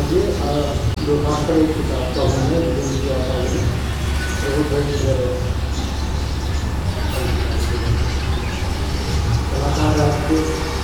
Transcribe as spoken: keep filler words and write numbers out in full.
ये जो खासकर एक किताब का हमने जो लिया था वो बहुत कलाकार आपके